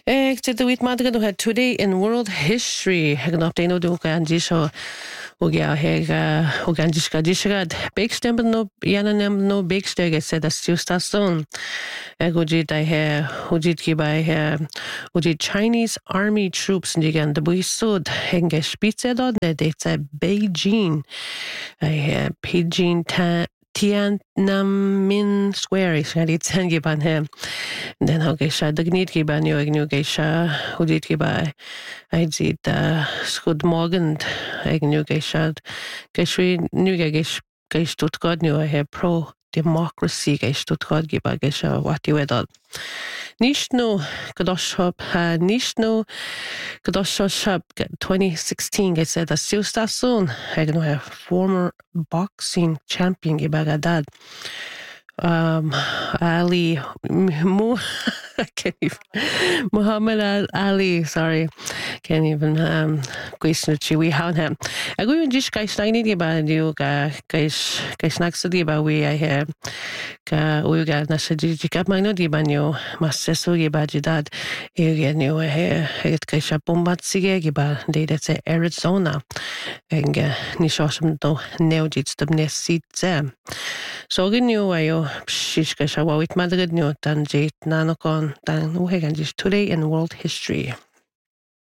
the wheat mother had today in world history. Hagnopteno do Ganjisho Ugia Hega Uganjishka Dishagad Big Stem no Yananem no big steg said as Justa Stone. Egojit I hear Ujit Kibai here Ujit Chinese army troops Nigan the Buisud Henge Spitzedod it's a Beijing. I hear Beijing Tiananmen Square is ready to giban him. Then how gesha the gnid giban you ignu gesha udit gibai. I did good morgen ignu gesha geshri new gesh tut god new I have pro democracy gesh tut god giba gesha what you edal. Nishno Kadoshop Nishno Kadoshop 2016 gets said that still soon. I know a former boxing champion Gibagadad. Ali Muhammad Ali, sorry, can't even question we had him. I go in just guys I need about you guys next to the about we I have we got Nasajika Magno di Banyo, Masteso Gibajidad, you new hair, it Gasha Bombatsige Giba, they that's Arizona, and Nishosum do Neojits the Nessit them. So good new ayo Shishka Shawit Madrid new than Jate Nanokon than Uhegan just today in world history.